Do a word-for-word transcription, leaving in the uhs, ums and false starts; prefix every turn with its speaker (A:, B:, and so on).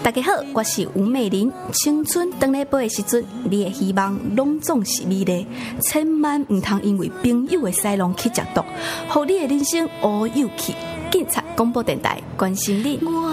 A: 大家好，我是吴美玲。青春回来飞的时阵，你的希望拢总是美丽，千万唔通因为朋友的使用去食毒，互你的人生乌有去。警察广播电台关心你。